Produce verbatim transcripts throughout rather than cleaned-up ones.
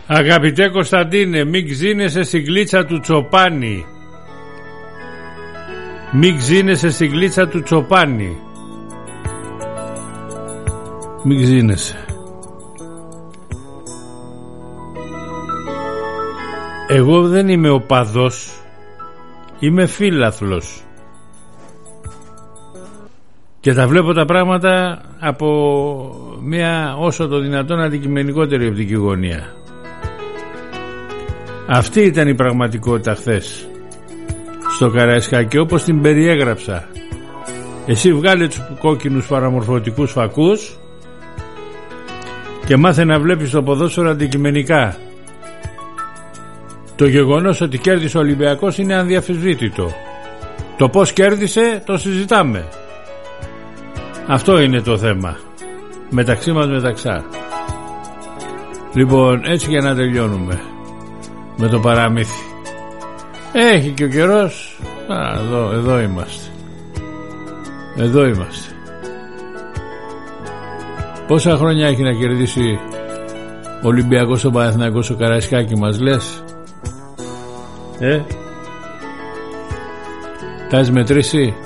Αγαπητέ Κωνσταντίνε, μην ξύνεσαι στην γλίτσα του Τσοπάνη. Μην ξύνεσαι στην γλίτσα του Τσοπάνη. Μην ξύνεσαι. Εγώ δεν είμαι οπαδός, είμαι φίλαθλος. Και τα βλέπω τα πράγματα από μια όσο το δυνατόν αντικειμενικότερη οπτική γωνία. Αυτή ήταν η πραγματικότητα χθες στο Καραϊσκάκι όπως την περιέγραψα. Εσύ βγάλε τους κόκκινους παραμορφωτικούς φακούς και μάθε να βλέπεις το ποδόσφαιρο αντικειμενικά. Το γεγονός ότι κέρδισε ο Ολυμπιακός είναι αδιαφυσβήτητο. Το πώς κέρδισε το συζητάμε. Αυτό είναι το θέμα μεταξύ μας μεταξά. Λοιπόν, έτσι για να τελειώνουμε με το παραμύθι. Έχει και ο καιρός. Α, εδώ, εδώ είμαστε. Εδώ είμαστε. Πόσα χρόνια έχει να κερδίσει ο Ολυμπιακός, ο Παναθηναϊκός, ο Καραϊσκάκι μας λες? Ε Τα έχεις μετρήσει?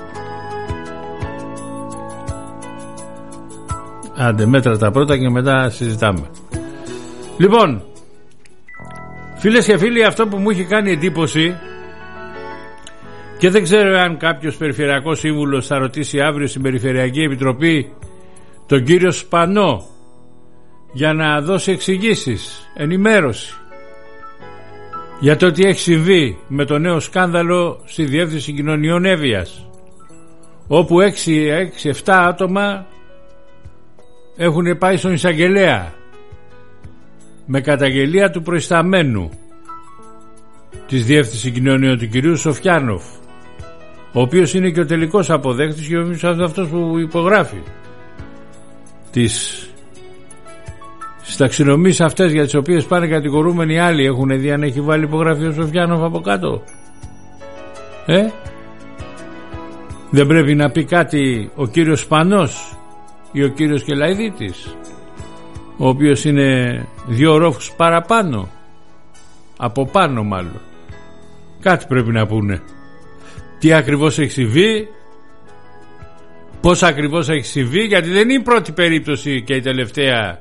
Άντε μέτρα τα πρώτα και μετά συζητάμε. Λοιπόν, φίλες και φίλοι, αυτό που μου έχει κάνει εντύπωση, και δεν ξέρω αν κάποιος περιφερειακός σύμβουλος θα ρωτήσει αύριο στην Περιφερειακή Επιτροπή τον κύριο Σπανό για να δώσει εξηγήσεις, ενημέρωση για το τι έχει συμβεί με το νέο σκάνδαλο στη Διεύθυνση Κοινωνιών Εύβοιας, όπου έξι εφτά άτομα έχουν πάει στον εισαγγελέα με καταγγελία του προϊσταμένου της Διεύθυνσης Κοινωνιών, του κυρίου Σοφιάνοφ, ο οποίος είναι και ο τελικός αποδέκτης και ο αυτός που υπογράφει τις ταξινομίες αυτές για τις οποίες πάνε κατηγορούμενοι άλλοι. Έχουν δει αν έχει βάλει υπογραφή ο Σοφιάνοφ από κάτω? Ε Δεν πρέπει να πει κάτι ο κύριος Σπανός ή ο κύριος Κελαϊδίτης, ο οποίος είναι δύο ρόφους παραπάνω, από πάνω μάλλον? Κάτι πρέπει να πούνε. Τι ακριβώς έχει συμβεί, πώς ακριβώς έχει συμβεί, γιατί δεν είναι η πρώτη περίπτωση και η τελευταία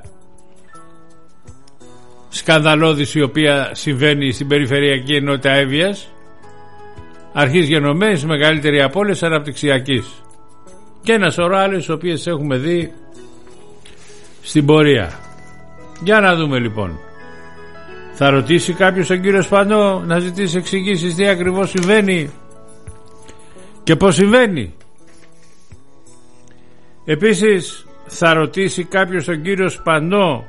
σκανδαλώδης η οποία συμβαίνει στην Περιφερειακή Ενότητα Εύβοιας, αρχής γενομένης, μεγαλύτερη από όλες, αναπτυξιακής, και ένα σωρό άλλες οι οποίες έχουμε δει στην πορεία. Για να δούμε λοιπόν. Θα ρωτήσει κάποιος τον κύριο Σπανό να ζητήσει εξηγήσεις τι ακριβώς συμβαίνει και πώς συμβαίνει? Επίσης θα ρωτήσει κάποιος τον κύριο Σπανό,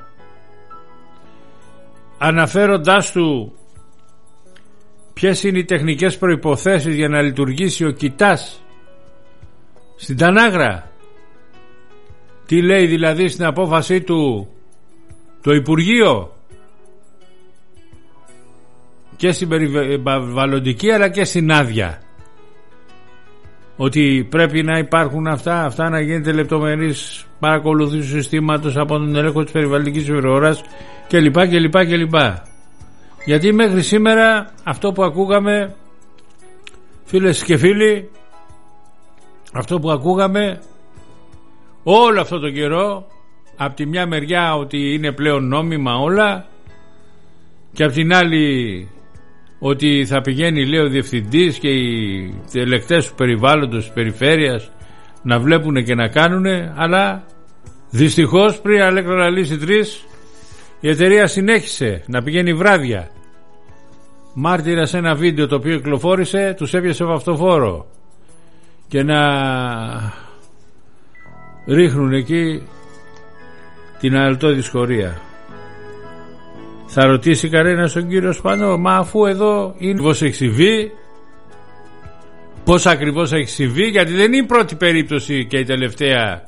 αναφέροντάς του ποιες είναι οι τεχνικές προϋποθέσεις για να λειτουργήσει ο κοιτάς στην Τανάγρα? Τι λέει δηλαδή στην απόφασή του το Υπουργείο και στην περιβαλλοντική αλλά και στην άδεια, ότι πρέπει να υπάρχουν αυτά, αυτά να γίνεται λεπτομερής παρακολουθήση του συστήματος από τον έλεγχο της περιβαλλοντικής συμπεριφοράς κλπ κλπ κλπ. Γιατί μέχρι σήμερα αυτό που ακούγαμε, φίλες και φίλοι, αυτό που ακούγαμε όλο αυτό το καιρό, από τη μια μεριά ότι είναι πλέον νόμιμα όλα, και από την άλλη ότι θα πηγαίνει, λέει, ο διευθυντής και οι ελεκτές του περιβάλλοντος της περιφέρειας να βλέπουν και να κάνουν, αλλά δυστυχώς πριν αναλύσει τρεις, η εταιρεία συνέχισε να πηγαίνει βράδια. Μάρτυρα σε ένα βίντεο το οποίο κυκλοφόρησε, τους έπιασε βαφτοφόρο και να ρίχνουν εκεί την αλτώδη σχορία. Θα ρωτήσει κανένας τον κύριο Σπανό, μα αφού εδώ είναι πώς έχει συμβεί, πώς ακριβώς έχει συμβεί, γιατί δεν είναι η πρώτη περίπτωση και η τελευταία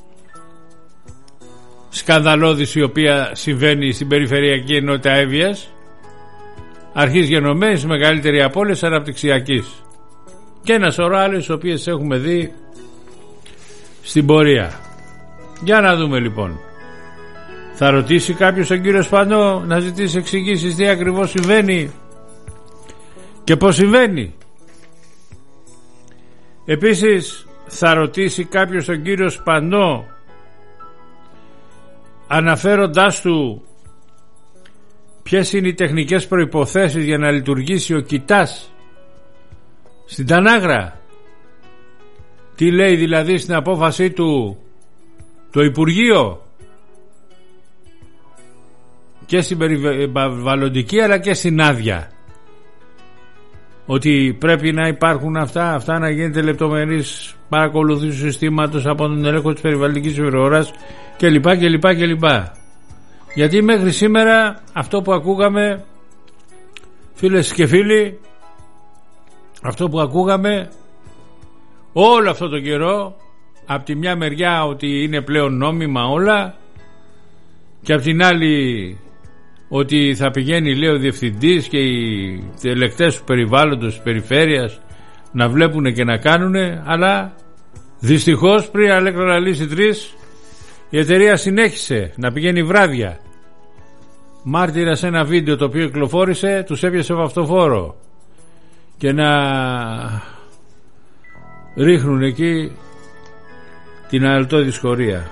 σκανδαλώδης η οποία συμβαίνει στην Περιφερειακή Ενότητα Εύβοιας, αρχής γενομένης, μεγαλύτερη από όλες, αναπτυξιακής, και ένα σωρό άλλες οι οποίες έχουμε δει στην πορεία. Για να δούμε λοιπόν. Θα ρωτήσει κάποιος τον κύριο Σπανό να ζητήσει εξηγήσεις τι ακριβώς συμβαίνει και πώς συμβαίνει? Επίσης θα ρωτήσει κάποιος τον κύριο Σπανό αναφέροντάς του ποιες είναι οι τεχνικές προϋποθέσεις για να λειτουργήσει ο κοιτάς στην Τανάγρα? Τι λέει δηλαδή στην απόφασή του το Υπουργείο και στην περιβαλλοντική αλλά και στην άδεια, ότι πρέπει να υπάρχουν αυτά, αυτά να γίνεται λεπτομερής παρακολούθηση του συστήματος από τον έλεγχο της περιβαλλοντικής συμπεριφοράς κλπ κλπ κλπ. Γιατί μέχρι σήμερα αυτό που ακούγαμε, φίλες και φίλοι, αυτό που ακούγαμε όλο αυτό το καιρό, από τη μια μεριά ότι είναι πλέον νόμιμα όλα και από την άλλη ότι θα πηγαίνει, λέει, ο διευθυντής και οι ελεκτές του περιβάλλοντος της περιφέρειας να βλέπουν και να κάνουν, αλλά δυστυχώς πριν Αλέκτρα λύσει τρεις η εταιρεία συνέχισε να πηγαίνει βράδια. Μάρτυρα σε ένα βίντεο το οποίο κυκλοφόρησε, τους έπιασε βαφτοφόρο και να ρίχνουν εκεί την αλτό δυσχορία.